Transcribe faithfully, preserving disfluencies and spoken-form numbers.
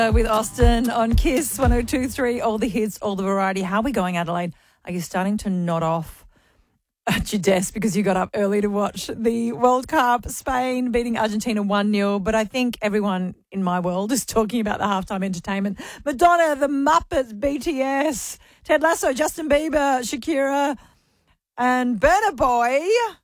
Uh, with Austin on Kiss one oh two point three, all the hits, all the variety. How are we going, Adelaide? Are you starting to nod off at your desk because you got up early to watch the World Cup, Spain beating Argentina one nil? But I think everyone in my world is talking about the halftime entertainment. Madonna, the Muppets, B T S, Ted Lasso, Justin Bieber, Shakira and Burna Boy